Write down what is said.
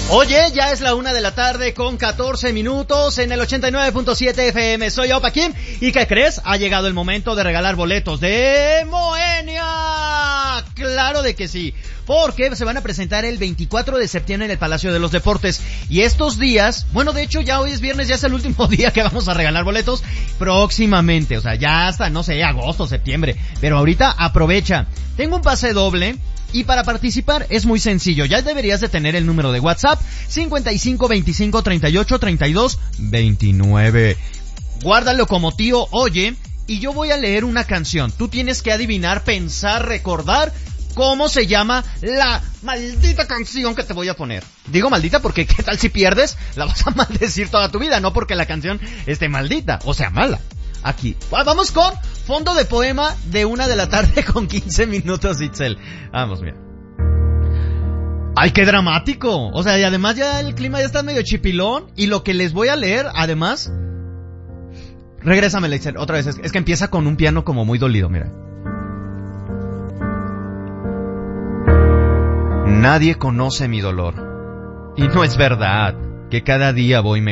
Oye, ya es la 1:00 con 14 minutos en el 89.7 FM. Soy Opa Kim. ¿Y qué crees? Ha llegado el momento de regalar boletos de Moenia. Claro de que sí. Porque se van a presentar el 24 de septiembre en el Palacio de los Deportes. Y estos días, bueno, de hecho ya hoy es viernes, ya es el último día que vamos a regalar boletos próximamente. O sea, ya hasta, no sé, agosto, septiembre. Pero ahorita aprovecha. Tengo un pase doble. Y para participar es muy sencillo, ya deberías de tener el número de WhatsApp 55 25 38 32 29. Guárdalo como tío Oye y yo voy a leer una canción. Tú tienes que adivinar, pensar, recordar cómo se llama la maldita canción que te voy a poner. Digo maldita porque qué tal si pierdes, la vas a maldecir toda tu vida, no porque la canción esté maldita o sea mala. Aquí. Vamos con fondo de poema de 1:00 con 15 minutos, Itzel. Vamos, mira. ¡Ay, qué dramático! O sea, y además ya el clima ya está medio chipilón. Y lo que les voy a leer, además... Regrésame, Itzel, otra vez. Es que empieza con un piano como muy dolido, mira. Nadie conoce mi dolor. Y no es verdad que cada día voy